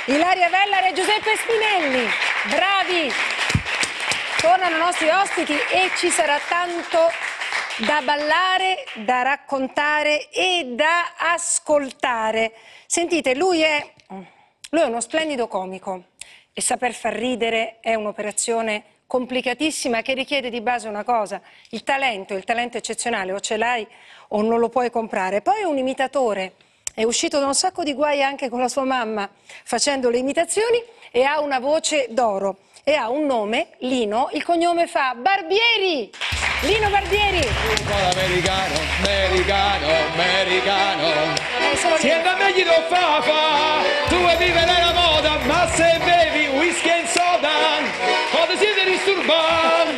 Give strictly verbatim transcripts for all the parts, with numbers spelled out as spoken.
Ilaria Vellar e Giuseppe Spinelli. Bravi! Tornano i nostri ospiti e ci sarà tanto da ballare, da raccontare e da ascoltare. Sentite, lui è, lui è uno splendido comico e saper far ridere è un'operazione complicatissima che richiede di base una cosa, il talento, il talento eccezionale, o ce l'hai o non lo puoi comprare. Poi è un imitatore, è uscito da un sacco di guai anche con la sua mamma facendo le imitazioni e ha una voce d'oro e ha un nome, Lino, il cognome fa Barbieri. Lino Barbieri. Americano, americano, americano. Eh, Siete meglio do fa fa, tu vuoi vivere la moda, ma se bevi whisky e soda, quando siete disturbati.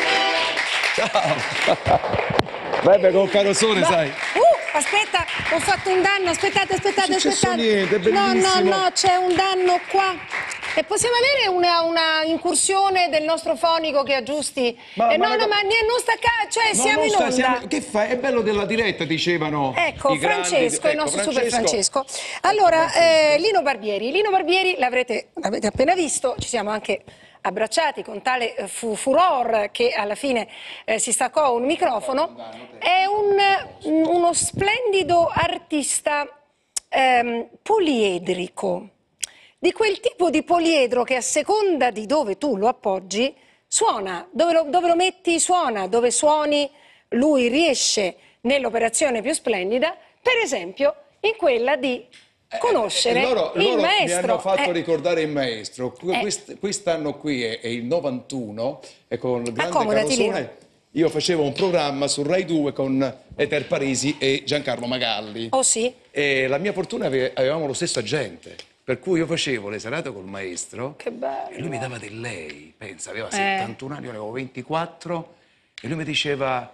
Ciao. Vabbè, con carosone, sai. Uh, aspetta, ho fatto un danno, aspettate, aspettate, non aspettate. Niente, è no, no, bellissimo. no, c'è un danno qua. E possiamo avere una, una incursione del nostro fonico che aggiusti? Ma, eh, ma no, la... no, ma non sta ca... cioè no, siamo in sta, onda. siamo... Che fai? È bello della diretta, dicevano. Ecco, i Francesco, grandi... il nostro ecco, super Francesco. Francesco. Allora, ecco, Francesco. Eh, Lino Barbieri. Lino Barbieri l'avrete appena visto, ci siamo anche abbracciati con tale eh, fu furor che alla fine eh, si staccò un microfono. È un, uno splendido artista ehm, poliedrico. Di quel tipo di poliedro che a seconda di dove tu lo appoggi suona, dove lo, dove lo metti suona, dove suoni lui riesce nell'operazione più splendida, per esempio in quella di conoscere eh, eh, loro, il loro maestro. Mi hanno fatto eh. ricordare il maestro, Eh. Quest, quest'anno qui è, è il novantuno e con il grande Accomodati, carosone Lino. io facevo un programma su Rai due con Eter Parisi e Giancarlo Magalli. Oh sì? E la mia fortuna ave, avevamo lo stesso agente. Per cui io facevo le serate col maestro. Che bello. E lui mi dava del lei, pensa, aveva eh. settantuno anni, io ne avevo ventiquattro, e lui mi diceva,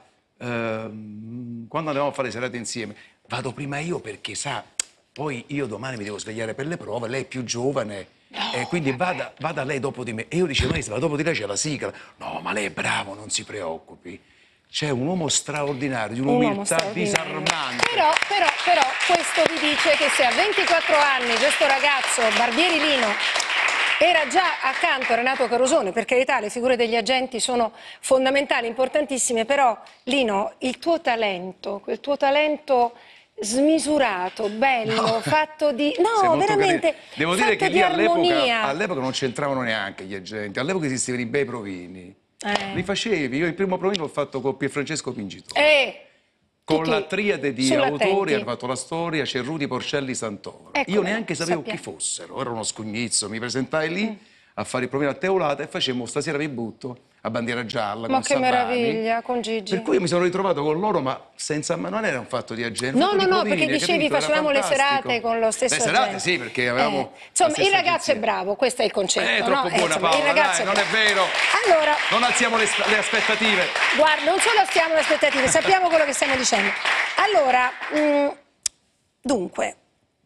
ehm, quando andavamo a fare le serate insieme, vado prima io perché sa, poi io domani mi devo svegliare per le prove, lei è più giovane, no, e quindi vada, vada lei dopo di me. E io dicevo, maestro, ma dopo di lei c'è la sigla. No, ma lei è bravo, non si preoccupi. C'è un uomo straordinario, di un'umiltà disarmante. Però, però, però, questo vi dice che se a ventiquattro anni questo ragazzo, Barbieri Lino, era già accanto a Renato Carosone, per carità le figure degli agenti sono fondamentali, importantissime, però Lino, il tuo talento, quel tuo talento smisurato, bello, no. fatto di... No, veramente, carino. Devo dire che di lì armonia. all'epoca non c'entravano neanche gli agenti, all'epoca esistevano i bei provini. Eh. Li facevi, io il primo provino l'ho fatto con Pierfrancesco Pingitore. Eh. Con la triade di autori attenti. hanno fatto la storia, Cerruti, Porcelli, Santoro. Ecco, io neanche sapevo sappiamo. chi fossero, era uno scugnizzo, mi presentai lì mm. a fare il provino a Teolata e facemmo Stasera vi butto a bandiera gialla. Ma con che Sabani. Meraviglia, con Gigi. Per cui io mi sono ritrovato con loro, ma senza, ma non era un fatto di agente. No, no, no, provini, perché dicevi facevamo le serate con lo stesso Le serate agente. sì, perché avevamo... Eh. Insomma, il ragazzo agenzia. È bravo, questo è il concetto. È troppo no? buona, eh, insomma, Paola, il ragazzo dai, è non è vero. Allora, non alziamo le, le aspettative. Guarda, non solo alziamo le aspettative, sappiamo quello che stiamo dicendo. Allora, mh, dunque,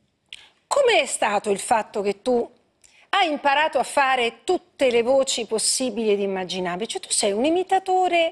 com'è stato il fatto che tu hai imparato a fare tutte le voci possibili ed immaginabili? Cioè tu sei un imitatore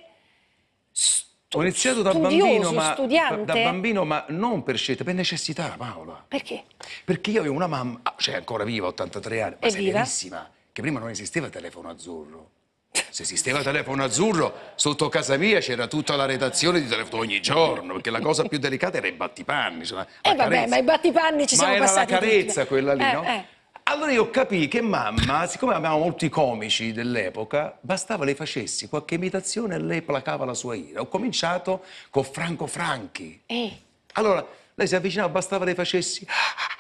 stu- Ho iniziato da studioso, bambino, ma, studiante? da bambino, ma non per scelta, per necessità, Paola. Perché? Perché io avevo una mamma, cioè ancora viva, ottantatré anni, ma È viva? serenissima, che prima non esisteva il telefono azzurro. Se esisteva il telefono azzurro, sotto casa mia c'era tutta la redazione di telefono ogni giorno, perché la cosa più delicata era i battipanni. Cioè, eh vabbè, carezza. Ma i battipanni ci ma siamo passati Ma era la carezza tutti. quella lì, eh, no? Eh. Allora io capii che mamma, siccome avevamo molti comici dell'epoca, bastava le facessi qualche imitazione e lei placava la sua ira. Ho cominciato con Franco Franchi. Eh. Allora, lei si avvicinava, bastava le facessi...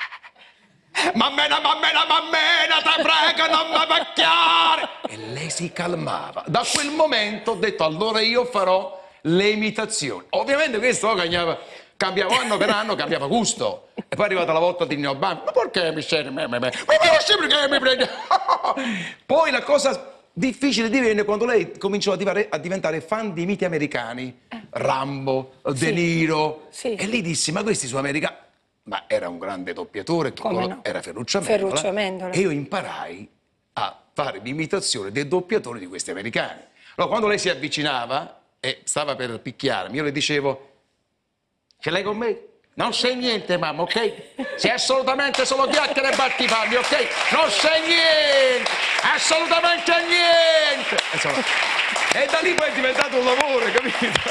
Mammena, mammena, mammena, te prego, non mi pacchiare! E lei si calmava. Da quel momento ho detto, allora io farò le imitazioni. Ovviamente questo cambiava, cambiava anno per anno, cambiava gusto. E poi è arrivata la volta di Nino Banco. Ma perché mi sei... Mi piace perché mi prendi... Poi la cosa difficile divenne quando lei cominciò a diventare, a diventare fan di miti americani. Rambo, sì. De Niro. Sì. E lì dissi, ma questi sono americani. Ma era un grande doppiatore, che no? era Ferruccio Amendola, Ferruccio Amendola. E io imparai a fare l'imitazione dei doppiatori di questi americani. Allora, quando lei si avvicinava e stava per picchiarmi, io le dicevo, ce l'hai con me? Non sei niente, mamma, ok? Sei assolutamente solo chiacchiere e battipanni, ok? Non sei niente! Assolutamente niente! Insomma, e da lì poi è diventato un lavoro, capito?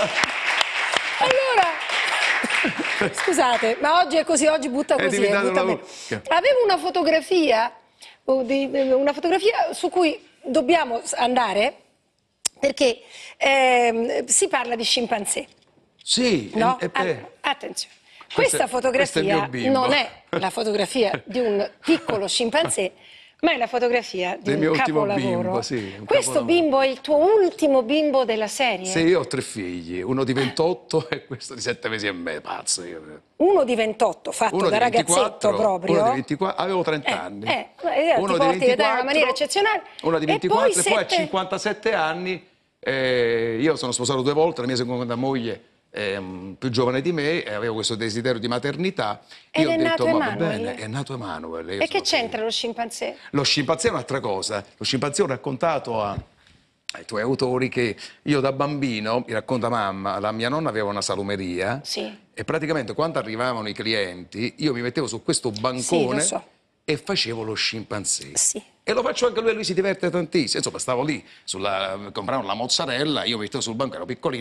Allora, scusate, ma oggi è così, oggi butta È così. diventato butta un bene. lavoro. Avevo una fotografia, oh, di- una fotografia su cui dobbiamo andare perché ehm, si parla di scimpanzé. Sì, No? e, e, Allora, attenzione, Questo questa è- questo è il mio fotografia bimbo. non è la fotografia di un piccolo scimpanzé, ma è la fotografia di Del un mio ultimo capolavoro. bimbo, sì, un Questo capolavoro. bimbo è il tuo ultimo bimbo della serie? sì, io ho tre figli, uno di ventotto e questo di sette mesi e mezzo, pazzo io. Uno di ventotto, fatto Uno da di ventiquattro, ragazzetto proprio. uno di ventiquattro, avevo trenta Eh, anni. eh, eh, ti uno porti di in Italia in una ventiquattro, maniera eccezionale. Uno di E ventiquattro poi e poi, a sette- cinquantasette anni, eh, io sono sposato due volte, la mia seconda moglie è mm, più giovane di me e avevo questo desiderio di maternità. Ed io è ho detto, nato ma va Emanuele? bene, è nato Emanuele. io E che sono c'entra felice. lo scimpanzé? Lo scimpanzé è un'altra cosa. Lo scimpanzé ho raccontato a- ai tuoi autori che io da bambino, mi racconta mamma, la mia nonna aveva una salumeria Sì. e praticamente quando arrivavano i clienti io mi mettevo su questo bancone Sì, lo so. e facevo lo scimpanzé. Sì. E lo faccio anche lui, lui si diverte tantissimo. Insomma, stavo lì, sulla, compravano la mozzarella, io mi mettevo sul banco, ero piccolino.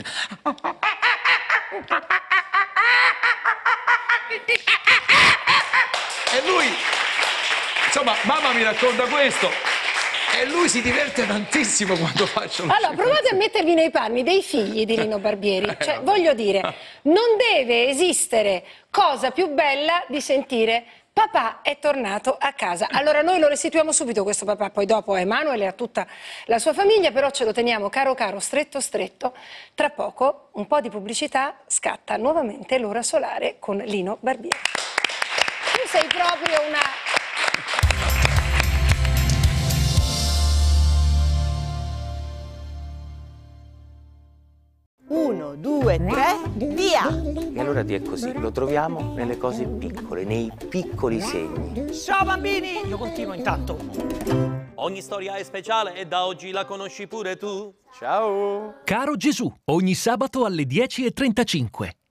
E lui, insomma, mamma mi racconta questo. E lui si diverte tantissimo quando faccio lo Allora, scimpanzé. provate a mettervi nei panni dei figli di Lino Barbieri. Eh, Cioè, vabbè. voglio dire, non deve esistere cosa più bella di sentire papà è tornato a casa. Allora noi lo restituiamo subito questo papà, poi dopo a Emanuele e a tutta la sua famiglia, però ce lo teniamo caro caro, stretto stretto. Tra poco, un po' di pubblicità, scatta nuovamente l'ora solare con Lino Barbieri. Tu sei proprio una... Uno, due, tre, via! E allora Dio è così, lo troviamo nelle cose piccole, nei piccoli segni. Ciao bambini! Io continuo intanto. Ogni storia è speciale e da oggi la conosci pure tu. Ciao! Caro Gesù, ogni sabato alle dieci e trentacinque.